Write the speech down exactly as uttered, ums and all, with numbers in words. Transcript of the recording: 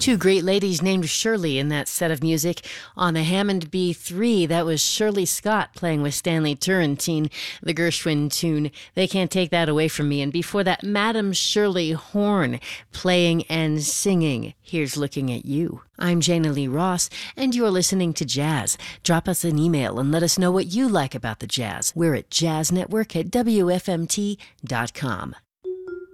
Two great ladies named Shirley in that set of music. On the Hammond B three, that was Shirley Scott playing with Stanley Turrentine, the Gershwin tune, They Can't Take That Away From Me. And before that, Madam Shirley Horn playing and singing, Here's Looking at You. I'm Jana Lee Ross, and you're listening to Jazz. Drop us an email and let us know what you like about the jazz. We're at jazz network at W F M T dot com.